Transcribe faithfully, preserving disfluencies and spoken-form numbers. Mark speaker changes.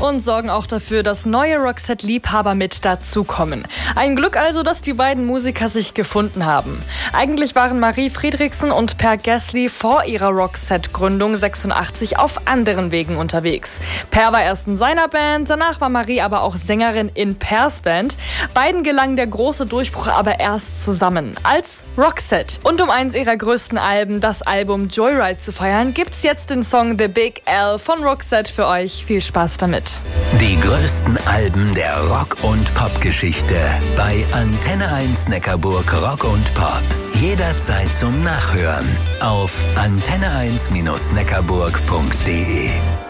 Speaker 1: und sorgen auch dafür, dass neue Roxette-Liebhaber mit dazukommen. Ein Glück also, dass die beiden Musiker sich gefunden haben. Eigentlich waren Marie Friedrichsen und Per Gessle vor ihrer Roxette-Gründung sechsundachtzig auf anderen Wegen unterwegs. Per war erst in seiner Band, danach war Marie aber auch Sängerin in Pers Band. Beiden gelang der große Durchbruch aber erst zusammen, als Roxette. Und um eins ihrer größten Alben, das Album Joyride, zu feiern, gibt's jetzt den Song The Big L von Roxette für euch. Viel Spaß damit.
Speaker 2: Die größten Alben der Rock- und Pop-Geschichte bei Antenne eins Neckarburg Rock und Pop. Jederzeit zum Nachhören auf antenne eins Bindestrich neckarburg punkt de.